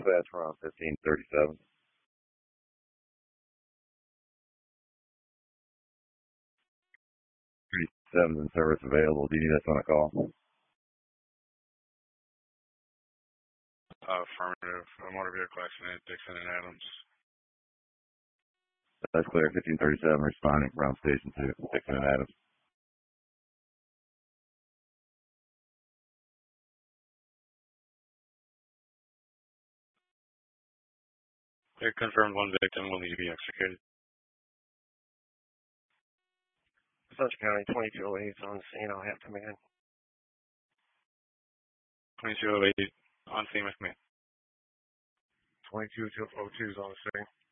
dispatch from 1537. 37's in service available. Do you need us on a call? Affirmative. A motor vehicle accident, Dixon and Adams. That's clear. 1537 responding from Station 2, Dixon and Adams. They confirmed one victim will need to be executed. Central County 2208 is on the scene. I'll have command. 2208 on scene with me. 2202 is on the scene.